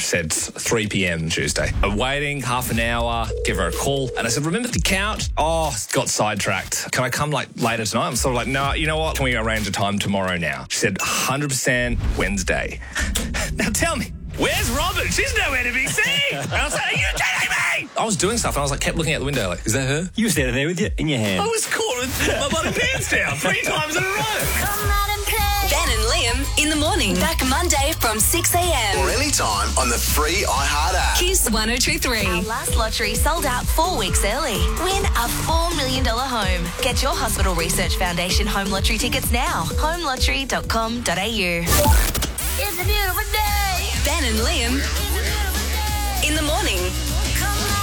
said 3 p.m. Tuesday. I'm waiting half an hour, give her a call, and I said, remember the couch? Oh, got sidetracked. Can I come later tonight? I'm sort of like, no, you know what? Can we arrange a time tomorrow now? She said 100% Wednesday. Now tell me, where's Robin? She's nowhere to be seen. And I was like, are you kidding me? I was doing stuff and I was like, kept looking out the window like, is that her? You were standing there with in your hand. I was caught with my bloody pants down 3 times in a row. Ben and Liam in the morning. Back Monday from 6 a.m. Or anytime on the free iHeart app. Kiss 102.3. Our last lottery sold out 4 weeks early. Win a $4 million home. Get your Hospital Research Foundation home lottery tickets now. homelottery.com.au. It's a beautiful day. Ben and Liam in the morning.